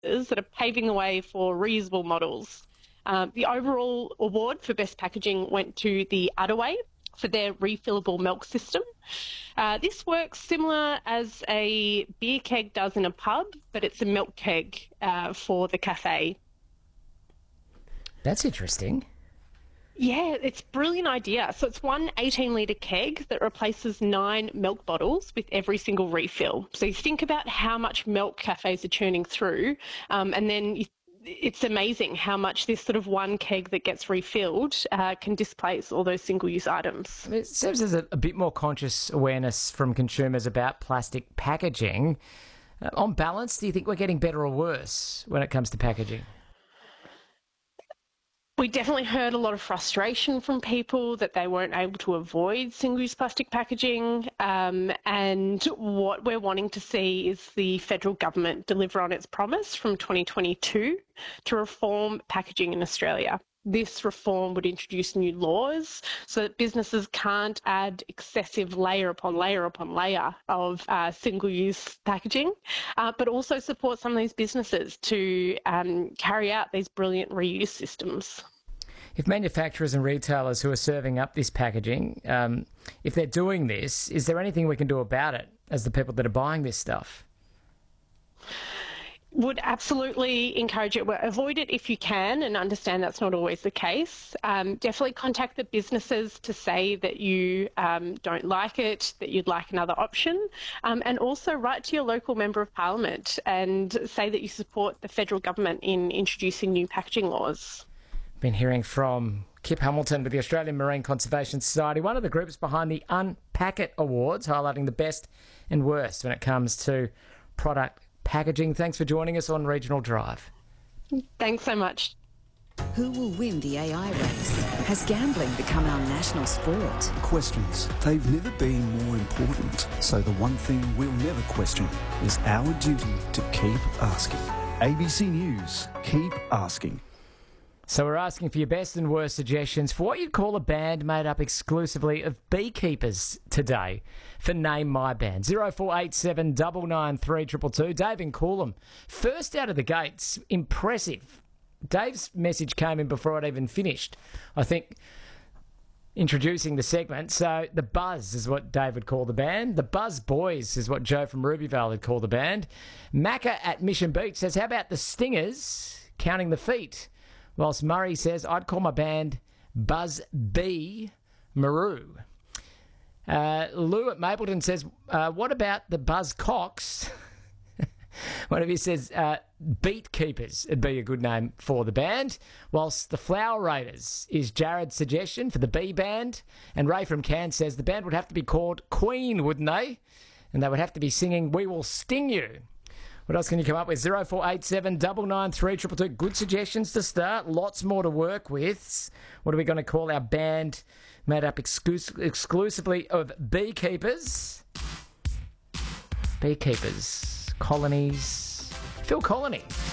that are paving the way for reusable models. The overall award for best packaging went to the Udaway for their refillable milk system. This works similar as a beer keg does in a pub, but it's a milk keg for the cafe. That's interesting. Yeah, it's a brilliant idea. So it's one 18-litre keg that replaces 9 milk bottles with every single refill. So you think about how much milk cafes are churning through, and then it's amazing how much this sort of one keg that gets refilled can displace all those single-use items. It seems there's a bit more conscious awareness from consumers about plastic packaging. On balance, do you think we're getting better or worse when it comes to packaging? We definitely heard a lot of frustration from people that they weren't able to avoid single-use plastic packaging, and what we're wanting to see is the federal government deliver on its promise from 2022 to reform packaging in Australia. This reform would introduce new laws so that businesses can't add excessive layer upon layer upon layer of single-use packaging, but also support some of these businesses to carry out these brilliant reuse systems. If manufacturers and retailers who are serving up this packaging, if they're doing this, is there anything we can do about it as the people that are buying this stuff? Would absolutely encourage it. Avoid it if you can, and understand that's not always the case. Definitely contact the businesses to say that you don't like it, that you'd like another option, and also write to your local Member of Parliament and say that you support the federal government in introducing new packaging laws. Been hearing from Kip Hamilton with the Australian Marine Conservation Society, one of the groups behind the Unpack It Awards, highlighting the best and worst when it comes to product packaging. Thanks for joining us on Regional Drive. Thanks so much. Who will win the AI race? Has gambling become our national sport? Questions. They've never been more important. So the one thing we'll never question is our duty to keep asking. ABC News. Keep asking. So we're asking for your best and worst suggestions for what you'd call a band made up exclusively of beekeepers today for Name My Band. 0487 993 222. Dave in Coolum, first out of the gates, impressive. Dave's message came in before I'd even finished, I think, introducing the segment. So the Buzz is what Dave would call the band. The Buzz Boys is what Joe from Rubyvale would call the band. Macca at Mission Beach says, how about the Stingers counting the feet? Whilst Murray says, I'd call my band Buzz B Maru. Lou at Mapleton says, what about the Buzz Cox? One of you says, Beat Keepers would be a good name for the band. Whilst the Flower Raiders is Jared's suggestion for the B band. And Ray from Cairns says the band would have to be called Queen, wouldn't they? And they would have to be singing We Will Sting You. What else can you come up with? 0487 993 222. Good suggestions to start. Lots more to work with. What are we going to call our band made up exclusively of beekeepers? Beekeepers. Colonies. Phil Colony.